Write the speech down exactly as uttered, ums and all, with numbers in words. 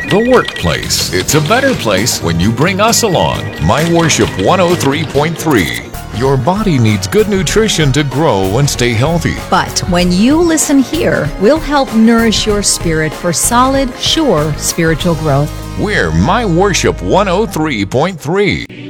The workplace. It's a better place when you bring us along. My Worship one oh three point three. Your body needs good nutrition to grow and stay healthy. But when you listen here, we'll help nourish your spirit for solid, sure spiritual growth. We're My Worship one oh three point three.